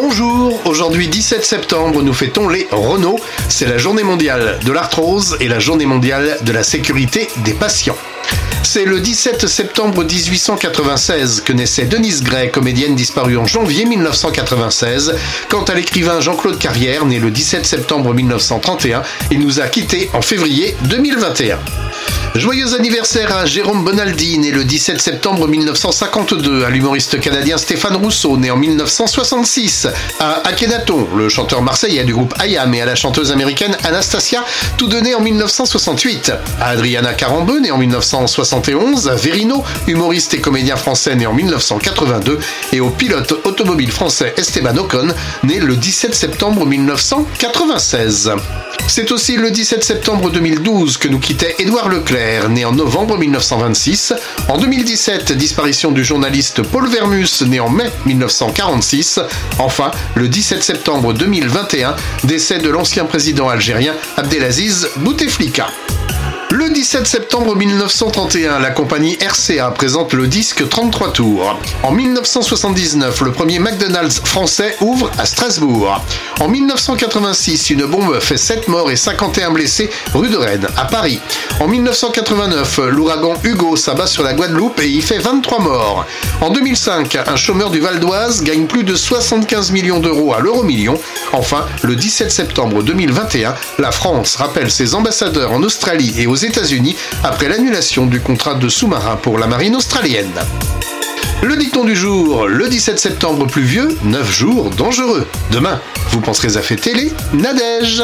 Bonjour, aujourd'hui 17 septembre, nous fêtons les Renault. C'est la journée mondiale de l'arthrose et la journée mondiale de la sécurité des patients. C'est le 17 septembre 1896 que naissait Denise Gray, comédienne disparue en janvier 1996. Quant à l'écrivain Jean-Claude Carrière, né le 17 septembre 1931, il nous a quittés en février 2021. Joyeux anniversaire à Jérôme Bonaldi, né le 17 septembre 1952, à l'humoriste canadien Stéphane Rousseau, né en 1966, à Akhenaton, le chanteur marseillais du groupe IAM, et à la chanteuse américaine Anastasia, tous deux nés en 1968, à Adriana Carambeu, né en 1971, à Verino, humoriste et comédien français, né en 1982, et au pilote automobile français Esteban Ocon, né le 17 septembre 1996. C'est aussi le 17 septembre 2012 que nous quittait Édouard Leclerc, né en novembre 1926. En 2017, disparition du journaliste Paul Vermus, né en mai 1946. Enfin, le 17 septembre 2021, décès de l'ancien président algérien Abdelaziz Bouteflika. Le 17 septembre 1931, la compagnie RCA présente le disque 33 tours. En 1979, le premier McDonald's français ouvre à Strasbourg. En 1986, une bombe fait 7 morts et 51 blessés rue de Rennes, à Paris. En 1989, l'ouragan Hugo s'abat sur la Guadeloupe et y fait 23 morts. En 2005, un chômeur du Val d'Oise gagne plus de 75 millions d'euros à l'euro-million. Enfin, le 17 septembre 2021, la France rappelle ses ambassadeurs en Australie et aux États-Unis après l'annulation du contrat de sous-marin pour la marine australienne. Le dicton du jour, le 17 septembre pluvieux, 9 jours dangereux. Demain, vous penserez à fêter les Nadèges.